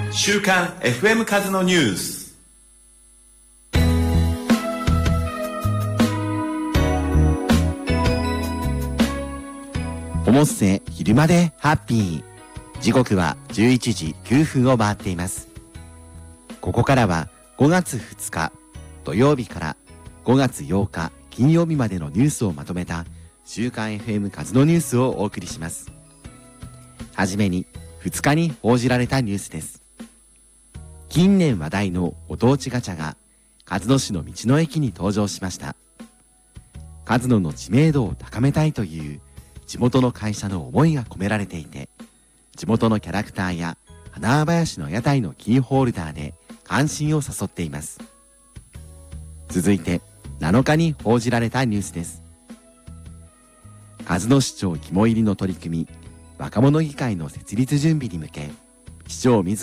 週刊 FM カズのニュース。 おもっせ昼までハッピー。時刻は11時9分を回っています。ここからは5月2日土曜日から5月8日金曜日までのニュースをまとめた週刊 FM カズのニュースをお送りします。はじめに2日に報じられたニュースです。近年話題のご当地ガチャが鹿角市の道の駅に登場しました。鹿角の知名度を高めたいという地元の会社の思いが込められていて、地元のキャラクターや花林の屋台のキーホルダーで関心を誘っています。続いて7日に報じられたニュースです。鹿角市長肝入りの取り組み、若者議会の設立準備に向け、市長自